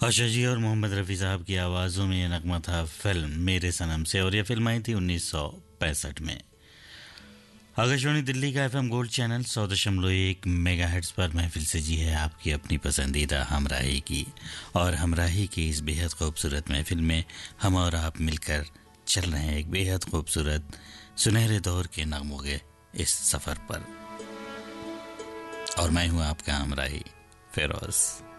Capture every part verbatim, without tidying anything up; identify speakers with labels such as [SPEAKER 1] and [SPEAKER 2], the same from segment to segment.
[SPEAKER 1] आशा जी और मोहम्मद रफ़ी साहब की आवाज़ों में ये नगमा था फिल्म मेरे सनम से, और यह फिल्म आई थी उन्नीस सौ पैंसठ में। आकाशवाणी दिल्ली का एफएम गोल्ड चैनल सौ दशमलव एक मेगा हेर्ट्ज़ पर महफिल से जी है आपकी अपनी पसंदीदा हमराही की, और हमराही की इस बेहद खूबसूरत महफिल में हम और आप मिलकर चल रहे हैं एक बेहद खूबसूरत सुनहरे दौर के नगमों के इस सफ़र पर। और मैं हूँ आपका हमराही फिरोज।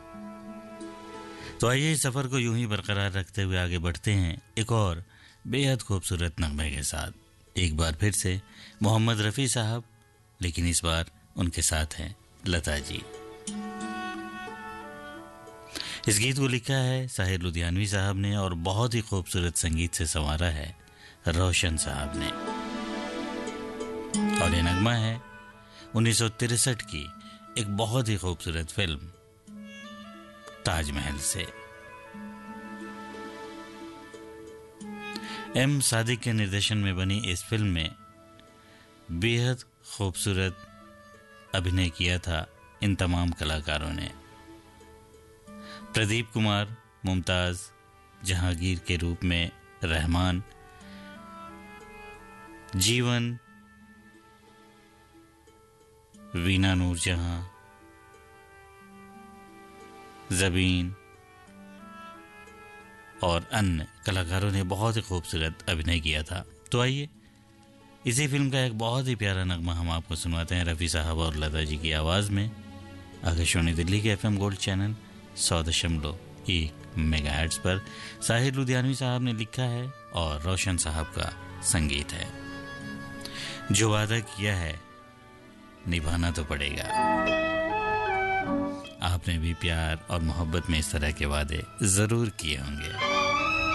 [SPEAKER 1] तो आइए इस सफ़र को यूं ही बरकरार रखते हुए आगे बढ़ते हैं एक और बेहद खूबसूरत नगमे के साथ। एक बार फिर से मोहम्मद रफ़ी साहब, लेकिन इस बार उनके साथ हैं लता जी। इस गीत को लिखा है साहिर लुधियानवी साहब ने और बहुत ही खूबसूरत संगीत से संवारा है रोशन साहब ने। और ये नगमा है उन्नीस सौ तिरसठ की एक बहुत ही खूबसूरत फिल्म ताजमहल से। एम सादिक के निर्देशन में बनी इस फिल्म में बेहद खूबसूरत अभिनय किया था इन तमाम कलाकारों ने। प्रदीप कुमार मुमताज जहांगीर के रूप में रहमान, जीवन, वीना नूरजहां, ज़बीन और अन्य कलाकारों ने बहुत ही खूबसूरत अभिनय किया था। तो आइए इसी फिल्म का एक बहुत ही प्यारा नगमा हम आपको सुनवाते हैं रफ़ी साहब और लता जी की आवाज़ में। आकाशवाणी दिल्ली के एफएम गोल्ड चैनल सौ दशमलव एक मेगा हेर्ट्ज़ पर साहिर लुधियानवी साहब ने लिखा है और रोशन साहब का संगीत है। जो वादा किया है निभाना तो पड़ेगा। आपने भी प्यार और मोहब्बत में इस तरह के वादे जरूर किए होंगे।